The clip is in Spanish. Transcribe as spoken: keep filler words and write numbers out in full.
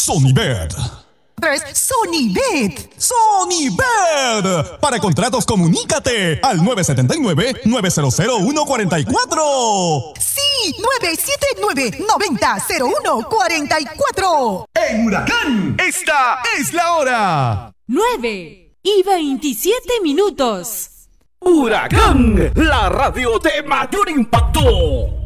Sonibet. tres Sonibet. Sonibet. Para contratos, comunícate al nueve siete nueve, nueve cero cero, uno cuatro cuatro. Sí, nueve siete nueve, nueve cero cero uno cuatro cuatro. En Huracán, esta es la hora. nueve y veintisiete minutos. Huracán, la radio de mayor impacto.